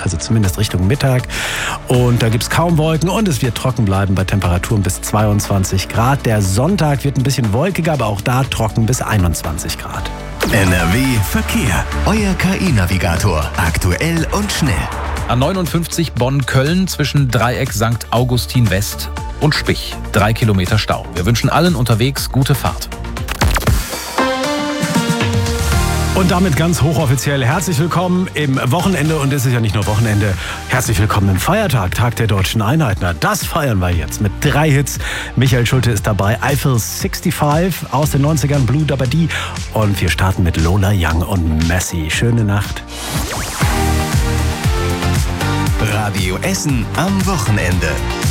also zumindest Richtung Mittag. Und da gibt es kaum Wolken und es wird trocken bleiben bei Temperaturen bis 22 Grad. Der Sonntag wird ein bisschen wolkiger, aber auch da trocken bis 21 Grad. NRW Verkehr. Euer KI-Navigator. Aktuell und schnell. A59 Bonn-Köln zwischen Dreieck St. Augustin West und Spich. 3 Kilometer Stau. Wir wünschen allen unterwegs gute Fahrt. Und damit ganz hochoffiziell herzlich willkommen im Wochenende. Und es ist ja nicht nur Wochenende. Herzlich willkommen im Feiertag, Tag der Deutschen Einheit. Na, das feiern wir jetzt mit 3 Hits. Michael Schulte ist dabei. Eiffel 65 aus den 90ern, Blue Dabadi. Und wir starten mit Lola Young und Messi. Schöne Nacht. Radio Essen am Wochenende.